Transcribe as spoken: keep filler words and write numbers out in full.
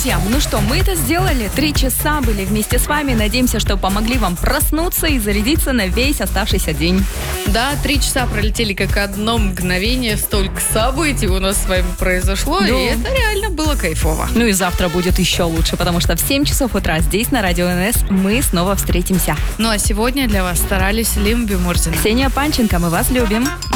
Друзья, ну что, мы это сделали. Три часа были вместе с вами. Надеемся, что помогли вам проснуться и зарядиться на весь оставшийся день. Да, три часа пролетели как одно мгновение. Столько событий у нас с вами произошло. Да. И это реально было кайфово. Ну и завтра будет еще лучше, потому что в семь часов утра здесь на Радио эн эс мы снова встретимся. Ну а сегодня для вас старались Лимби Мурзина. Ксения Панченко, мы вас любим.